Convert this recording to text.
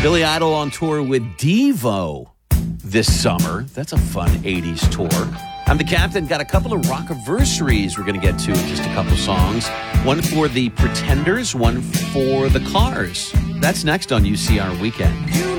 Billy Idol on tour with Devo this summer. That's a fun 80s tour. I'm the captain. Got a couple of rock-iversaries we're going to get to in just a couple songs. One for the Pretenders, one for the Cars. That's next on UCR Weekend.